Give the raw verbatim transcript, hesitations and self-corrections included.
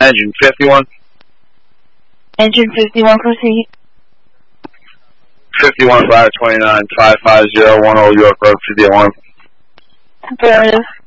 Engine fifty-one. Engine fifty-one, proceed. fifty-one five twenty-nine five five zero one Old York Road, fifty-one. Affirmative.